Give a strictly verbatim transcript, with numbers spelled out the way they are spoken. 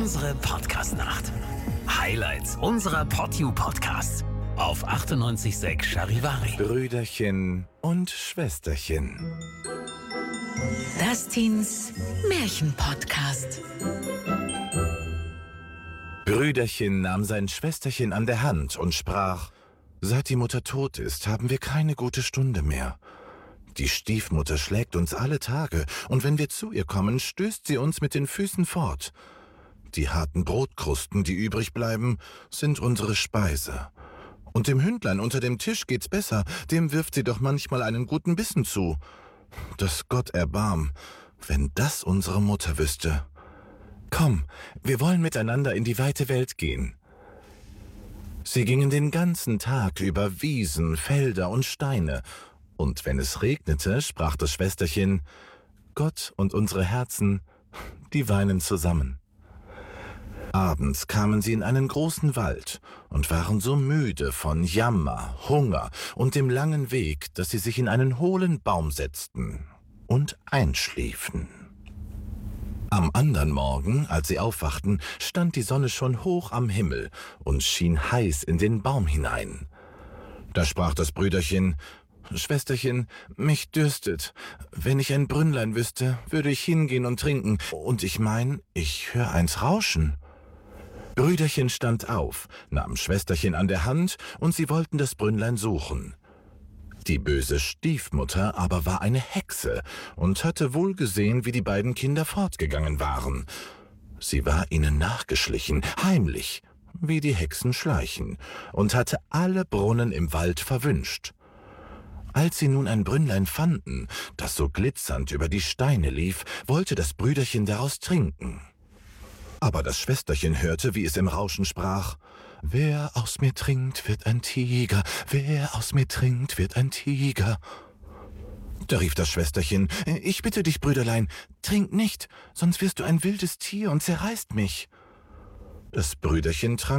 Unsere Podcast-Nacht. Highlights unserer PodU-Podcasts auf achtundneunzig Komma sechs Charivari. Brüderchen und Schwesterchen. Dustins Märchen-Podcast. Brüderchen nahm sein Schwesterchen an der Hand und sprach: Seit die Mutter tot ist, haben wir keine gute Stunde mehr. Die Stiefmutter schlägt uns alle Tage, und wenn wir zu ihr kommen, stößt sie uns mit den Füßen fort. Die harten Brotkrusten, die übrig bleiben, sind unsere Speise. Und dem Hündlein unter dem Tisch geht's besser, dem wirft sie doch manchmal einen guten Bissen zu. Dass Gott erbarm, wenn das unsere Mutter wüsste. Komm, wir wollen miteinander in die weite Welt gehen. Sie gingen den ganzen Tag über Wiesen, Felder und Steine, und wenn es regnete, sprach das Schwesterchen: Gott und unsere Herzen, die weinen zusammen. Abends kamen sie in einen großen Wald und waren so müde von Jammer, Hunger und dem langen Weg, dass sie sich in einen hohlen Baum setzten und einschliefen. Am andern Morgen, als sie aufwachten, stand die Sonne schon hoch am Himmel und schien heiß in den Baum hinein. Da sprach das Brüderchen: Schwesterchen, mich dürstet. Wenn ich ein Brünnlein wüsste, würde ich hingehen und trinken. Und ich mein, ich hör eins rauschen. Brüderchen stand auf, nahm Schwesterchen an der Hand, und sie wollten das Brünnlein suchen. Die böse Stiefmutter aber war eine Hexe und hatte wohl gesehen, wie die beiden Kinder fortgegangen waren. Sie war ihnen nachgeschlichen, heimlich, wie die Hexen schleichen, und hatte alle Brunnen im Wald verwünscht. Als sie nun ein Brünnlein fanden, das so glitzernd über die Steine lief, wollte das Brüderchen daraus trinken. Aber das Schwesterchen hörte, wie es im Rauschen sprach: Wer aus mir trinkt, wird ein Tiger, wer aus mir trinkt, wird ein Tiger. Da rief das Schwesterchen: Ich bitte dich, Brüderlein, trink nicht, sonst wirst du ein wildes Tier und zerreißt mich. Das Brüderchen trank